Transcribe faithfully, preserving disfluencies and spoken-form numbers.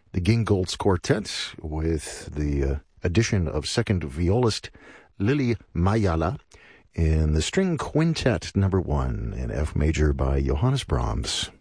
the Gingolds Quartet with the uh, addition of second violist Lily Mayala in the String Quintet number one in F major by Johannes Brahms.